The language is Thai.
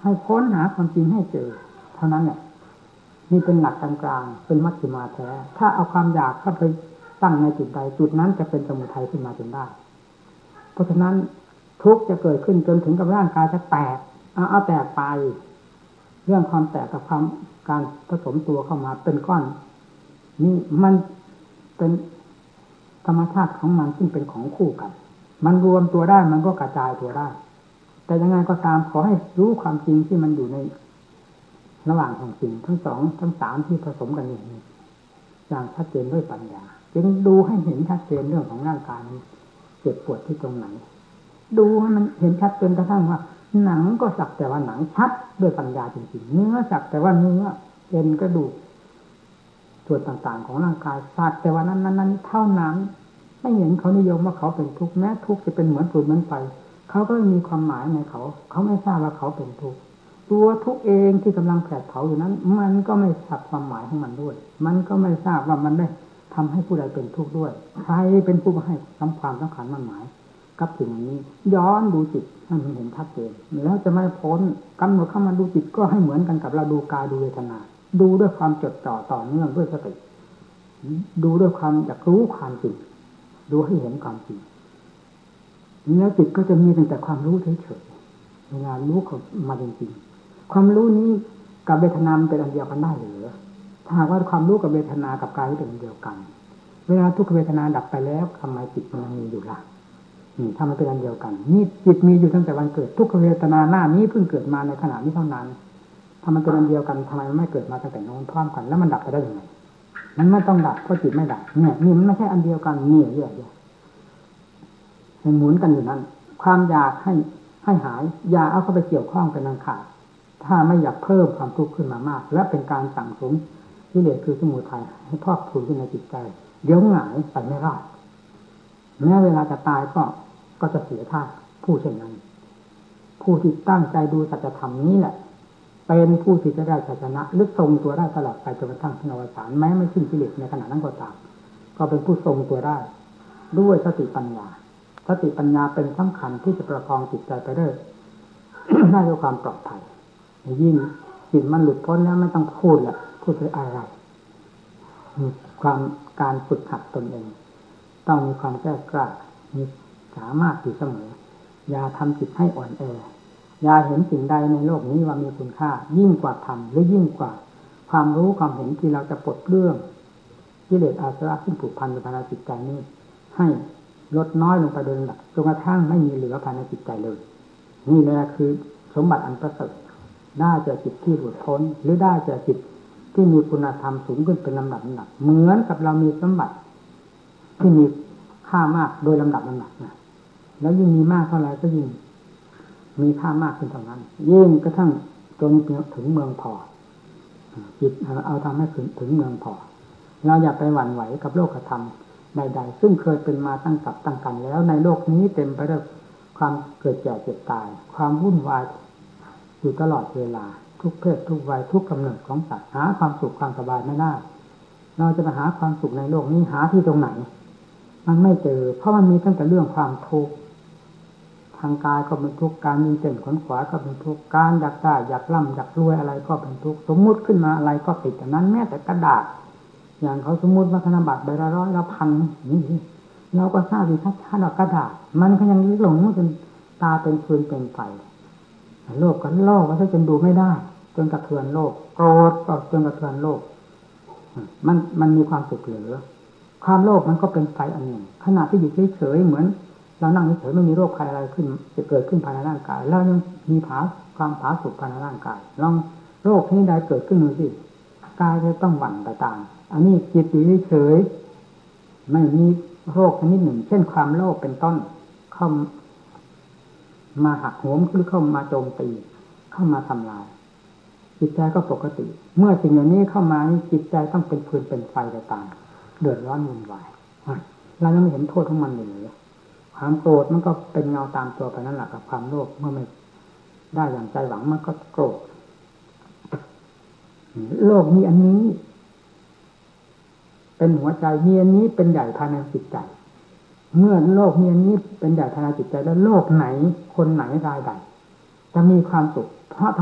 ให้ค้นหาความจริงให้เจอเท่านั้นแหละนี่เป็นหลักกลางๆเป็นมัชฌิมาแท้ถ้าเอาความอยากเข้าไปตั้งในจุดใดจุดนั้นจะเป็นสมุทัยขึ้นมาจนได้เพราะฉะนั้นทุกข์จะเกิดขึ้นจนถึงกับร่างกายจะแตกเอาแตกไปเรื่องความแตกกับความการผสมตัวเข้ามาเป็นก้อนนี่มันเป็นธรรมชาติของมันซึ่งเป็นของคู่กันมันรวมตัวได้มันก็กระจายตัวได้แต่ยังไงก็ตามขอให้รู้ความจริงที่มันอยู่ในระหว่างของสิ่งทั้งสองทั้งสามที่ผสมกันอย่างชัดเจนด้วยปัญญาจึงดูให้เห็นชัดเจนเรื่องของร่างกายนี้เจ็บปวดที่ตรงไหนดูให้มันเห็นชัดจนกระทั่งว่าหนังก็สักแต่ว่าหนังชัดด้วยปัญญาจริงๆเนื้อสักแต่ว่าเนื้อเอ็นกระดูกส่วนต่างๆของร่างกายสักแต่ว่านั้นเท่านั้นไม่เห็นเขานิยมว่าเขาเป็นทุกข์แม้ทุกข์จะเป็นเหมือนฟืนเหมือนไฟเขาก็ไม่มีความหมายในเขาไม่ทราบว่าเขาเป็นทุกข์ตัวทุกข์เองที่กำลังแผดเผาอยู่นั้นมันก็ไม่ทราบความหมายของมันด้วยมันก็ไม่ทราบว่ามันได้ทำให้ผู้ใดเป็นทุกข์ด้วยใครเป็นผู้ให้ความสำคัญมั่นหมายกับสิ่งนี้ย้อนดูจิตให้มันเห็นชัดเจนแล้วจะไม่พ้นกำหนดเข้ามาดูจิตก็ให้เหมือนกันกับเราดูกายดูเวทนาดูด้วยความจดจ่อต่อเนื่องด้วยสติดูด้วยความอยากรู้ความจริงดูให้เห็นความจริงแล้วจิตก็จะมีแต่ความรู้เฉยๆเวลารู้ของมาจริงๆความรู้นี้กับเวทนาเป็นอันเดียวกันได้หรือถ้าหากว่าความรู้กับเวทนากับกายเป็นอันเดียวกันเวลาทุกขเวทนาดับไปแล้วทำไมจิตมันยังมีอยู่ล่ะถ้ามันเป็นอันเดียวกันนี่จิตมีอยู่ตั้งแต่วันเกิดทุกขเวทนาหน้านี้เพิ่งเกิดมาในขณะนี้เท่านั้นถ้ามันเป็นอันเดียวกันทำไมมันไม่เกิดมาตั้งแต่โน้นพร้อมกันแล้วมันดับไปได้ยังไงมันไม่ต้องดับเพราะจิตไม่ดับเนี่ยนี่มันไม่ใช่อันเดียวกันนี่เยอะๆมันหมุนกันอยู่นั้นความอยากให้หายอย่าเอาเข้าไปเกี่ยวข้องเป็นอันขาดถ้าไม่อยากเพิ่มความทุกข์ขึ้นมามากและเป็นการสั่งสมกิเลสคือสมุทัยให้พอกพูนขึ้นในจิตใจเดี๋ยวหงายไปไม่รอดแม้เวลาจะตายก็จะเสียท่าผู้เช่นนั้นผู้ที่ตั้งใจดูสัจธรรมนี้แหละเป็นผู้ที่จะได้ชัยชนะลึกทรงตัวได้ตลอดไปจนกระทั่งถึงอวสานแม้ไม่สิ้นกิเลสในขณะนั้นก็ตามก็เป็นผู้ทรงตัวได้ด้วยสติปัญญาสติปัญญาเป็นสำคัญที่จะประคองจิตใจไปได้ ได้ด้วยความปลอดภัยยิ่งจิตมันหลุดพ้นแล้วไม่ต้องพูดแหละพูดไปอะไรมีความการฝึกหัดตนเองต้องมีความแก้กล้ามีสามารถอยู่เสมออย่าทำจิตให้อ่อนแออย่าเห็นสิ่งใดในโลกนี้ว่ามีคุณค่ายิ่งกว่าธรรมหรือยิ่งกว่าความรู้ความเห็นที่เราจะปลดเรื่องกิเลสอาสวะซึ่งผูกพันอยู่ภายในจิตใจนี้ให้ลดน้อยลงไปโดยลำดับจนกระทั่งไม่มีเหลือภายในจิตใจเลยนี่แหละคือสมบัติอันประเสริฐได้จากจิตที่หลุดพ้นหรือได้จากจิตที่มีคุณธรรมสูงขึ้นเป็นลำดับเหมือนกับเรามีสมบัติที่มีค่ามากโดยลำดับนะแล้วยิ่งมีมากเท่าไรก็ยิ่งมีค่ามากขึ้นเท่านั้นยิ่งกระทั่งจนถึงเมืองพอจิตเอาทำให้ถึงเมืองพอเราอย่าไปหวั่นไหวกับโลกธรรมใดๆซึ่งเคยเป็นมาตั้งกับตั้งกันแล้วในโลกนี้เต็มไปด้วยความเกิดแก่เจ็บตายความวุ่นวายอยู่ตลอดเวลาทุกเพศทุกวัยทุกกำเนิดของสัตว์หาความสุขความสบายไม่ได้เราจะไปหาความสุขในโลกนี้หาที่ตรงไหนมันไม่เจอเพราะมันมีตั้งแต่เรื่องความทุกข์ทางกายก็เป็นทุกข์การมีเส้นขนขวาก็เป็นทุกข์การอยากได้อยากร่ำอยากรวยอะไรก็เป็นทุกข์สมมุติขึ้นมาอะไรก็ติดอย่างนั้นแม้แต่กระดาษอย่างเขาสมมุติว่าธนบัตรใบละ100ละพันนี่เราก็ทราบดีชัดๆว่ากระดาษมันก็ยังหลงจนตาเป็นฟืนเป็นไฟโลภกันโลภว่าจนดูไม่ได้จนกระเทือนโลกโกรธก็จนกระเทือนโลกมันมีความสุขเหลือความโลภมันก็เป็นไฟอันหนึ่งขณะที่อยู่เฉยๆเหมือนเรานั่งเฉยๆไม่มีโรคภัยอะไรขึ้นจะเกิดขึ้นภายในร่างกายแล้วยังมีความผาสุกภายในร่างกายลองโรคที่ใดเกิดขึ้นดูสิกายจะต้องหวั่นไปตามอันนี้จิตอยู่เฉยๆไม่มีโรคชนิดหนึ่งเช่นความโลภเป็นต้นเข้ามาหักโหมหรือเข้ามาโจมตีเข้ามาทำลายจิตใจก็ปกติเมื่อสิ่งเหล่านี้เข้ามาจิตใจต้องเป็นฟืนเป็นไฟไปตามเดือดร้อนวุ่นวายเรายังไม่เห็นโทษของมันเลยความโกรธมันก็เป็นเงาตามตัวไปนั่นแหละกับความโลภเมื่อไม่ได้อย่างใจหวังมันก็โกรธโลกมีอันนี้เป็นหัวใจมีอันนี้เป็นใหญ่ภายในจิตใจเมื่อโลกมีอันนี้เป็นใหญ่ภายในจิตใจแล้วโลกไหนคนไหนรายใดจะมีความสุขเพราะ